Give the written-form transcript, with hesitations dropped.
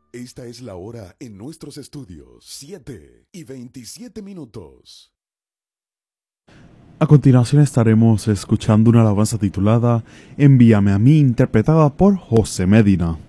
Esta es la hora en nuestros estudios, 7:27. A continuación estaremos escuchando una alabanza titulada Envíame a mí, interpretada por José Medina.